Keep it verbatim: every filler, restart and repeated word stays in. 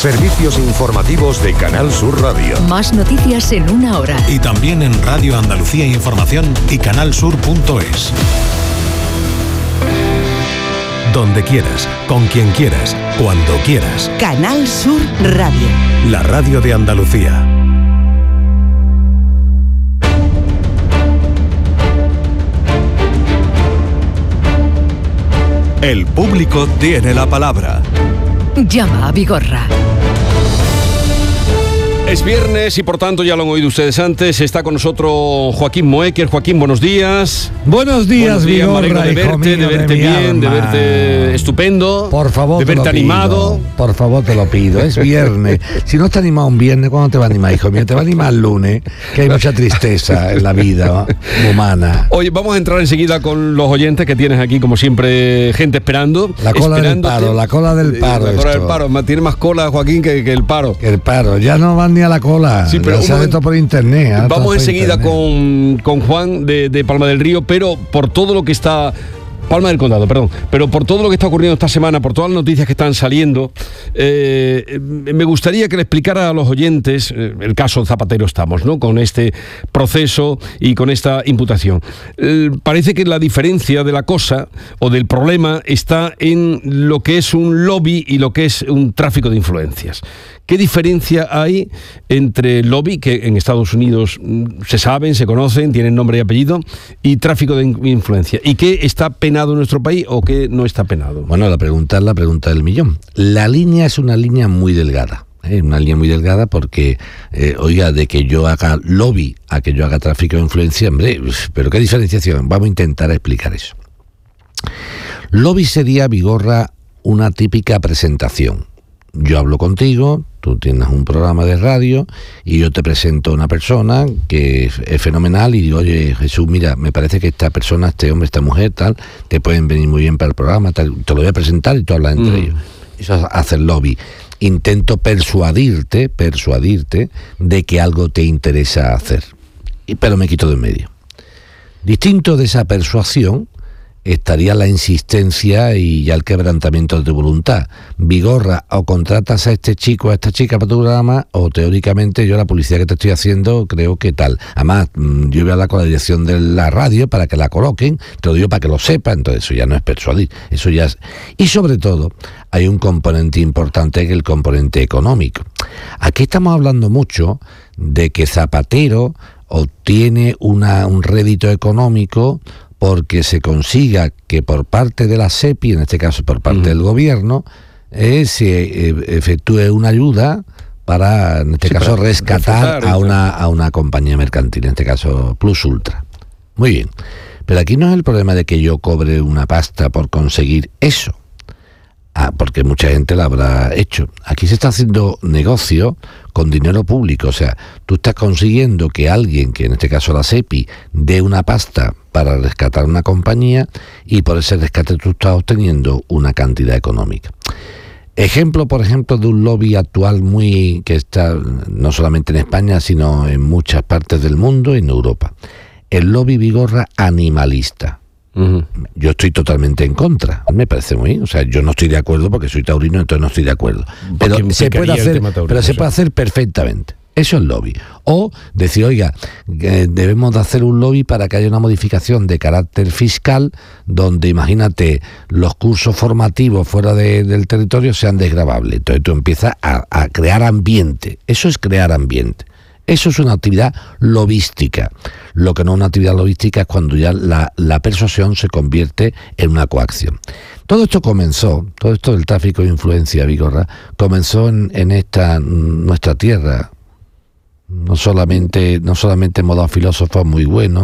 Servicios informativos de Canal Sur Radio. Más noticias en una hora. Y también en Radio Andalucía Información y canalsur punto es. Donde quieras, con quien quieras, cuando quieras. Canal Sur Radio. La radio de Andalucía. El público tiene la palabra. Llama a Vigorra. Es viernes y por tanto, ya lo han oído ustedes antes, está con nosotros Joaquín Moecker. Joaquín, buenos días. Buenos días, buenos días, Vigorra, me alegro de verte, mío, de verte de bien, de alma. verte estupendo. Por favor, de te verte lo pido. animado. Por favor, te lo pido. Es viernes. Si no te anima un viernes, ¿cuándo te va a animar, hijo mío? Te va a animar el lunes, que hay mucha tristeza en la vida humana. Oye, vamos a entrar enseguida con los oyentes que tienes aquí, como siempre, gente esperando. La cola del paro, la cola del paro. La cola del esto. paro. Tiene más cola, Joaquín, que, que el paro. El paro. Ya no van ni a la cola. Sí, pero ya se hace todo por internet. ahora todo Vamos por enseguida internet. con, con Juan de, de Palma del Río, pero por todo lo que está... Palma del Condado, perdón, pero por todo lo que está ocurriendo esta semana, por todas las noticias que están saliendo, eh, me gustaría que le explicara a los oyentes, eh, el caso Zapatero estamos, ¿no?, con este proceso y con esta imputación. Eh, parece que la diferencia de la cosa o del problema está en lo que es un lobby y lo que es un tráfico de influencias. ¿Qué diferencia hay entre lobby, que en Estados Unidos mm, se saben, se conocen, tienen nombre y apellido, y tráfico de in- influencia? ¿Y qué está penado en nuestro país o qué no está penado? Bueno, la pregunta es la pregunta del millón. La línea es una línea muy delgada. ¿eh? Una línea muy delgada porque, eh, oiga, de que yo haga lobby a que yo haga tráfico de influencia, hombre, pero ¿qué diferenciación? Vamos a intentar explicar eso. Lobby sería, Vigorra, una típica presentación. Yo hablo contigo, tú tienes un programa de radio y yo te presento a una persona que es, es fenomenal y digo, oye, Jesús, mira, me parece que esta persona, este hombre, esta mujer, tal, te pueden venir muy bien para el programa, tal, te lo voy a presentar y tú hablas entre mm. ellos. Eso es hacer lobby. Intento persuadirte, persuadirte de que algo te interesa hacer, y, pero me quito de en medio. Distinto de esa persuasión estaría la insistencia y ya el quebrantamiento de tu voluntad. Vigorra, o contratas a este chico o a esta chica para tu programa, o teóricamente yo la publicidad que te estoy haciendo creo que tal. Además, yo voy a hablar con la dirección de la radio para que la coloquen, te lo digo para que lo sepa, entonces eso ya no es persuadir, eso ya es... Y sobre todo, hay un componente importante que es el componente económico. Aquí estamos hablando mucho de que Zapatero obtiene una, un rédito económico porque se consiga que por parte de la SEPI, en este caso por parte uh-huh. del gobierno, eh, se eh, efectúe una ayuda para, en este sí, caso, rescatar a una, a una compañía mercantil, en este caso Plus Ultra. Muy bien, pero aquí no es el problema de que yo cobre una pasta por conseguir eso, ah, porque mucha gente la habrá hecho. Aquí se está haciendo negocio con dinero público, o sea, tú estás consiguiendo que alguien, que en este caso la SEPI, dé una pasta para rescatar una compañía y por ese rescate tú estás obteniendo una cantidad económica. Ejemplo, por ejemplo, de un lobby actual muy que está no solamente en España, sino en muchas partes del mundo y en Europa. El lobby, Vigorra, animalista. Uh-huh. Yo estoy totalmente en contra, me parece muy, o sea, yo no estoy de acuerdo porque soy taurino, entonces no estoy de acuerdo. Pero se puede hacer, pero se puede hacer perfectamente. Eso es lobby. O decir, oiga, eh, debemos de hacer un lobby para que haya una modificación de carácter fiscal donde, imagínate, los cursos formativos fuera de, del territorio sean desgravables. Entonces tú empiezas a, a crear ambiente. Eso es crear ambiente. Eso es una actividad lobística. Lo que no es una actividad lobística es cuando ya la, la persuasión se convierte en una coacción. Todo esto comenzó, todo esto del tráfico de influencia, Vigorra, comenzó en, en esta nuestra tierra. No solamente, no solamente hemos dado filósofos muy buenos,